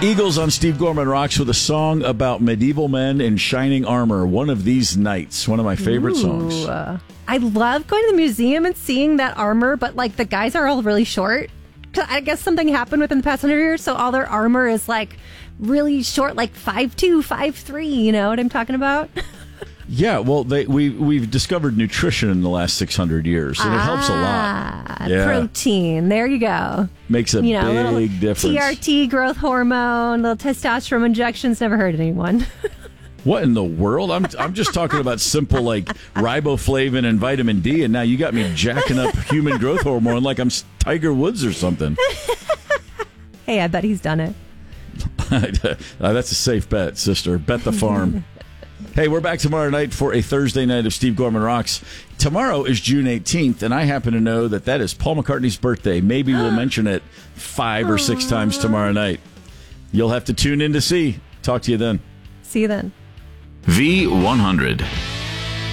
Eagles on Steve Gorman Rocks with a song about medieval men in shining armor. One of These Nights. One of my favorite songs. I love going to the museum and seeing that armor, but like the guys are all really short. I guess something happened within the past 100 years, so all their armor is like really short, like 5'2", 5'3", you know what I'm talking about? Yeah, well, we've discovered nutrition in the last 600 years, and it helps a lot. Yeah. Protein, there you go. Makes a big difference. TRT, growth hormone, little testosterone injections, never hurt anyone. What in the world? I'm just talking about simple like riboflavin and vitamin D, and now you got me jacking up human growth hormone like I'm Tiger Woods or something. Hey, I bet he's done it. That's a safe bet, sister. Bet the farm. Hey, we're back tomorrow night for a Thursday night of Steve Gorman Rocks. Tomorrow is June 18th, and I happen to know that is Paul McCartney's birthday. Maybe we'll mention it 5 or 6 times tomorrow night. You'll have to tune in to see. Talk to you then. See you then. V100.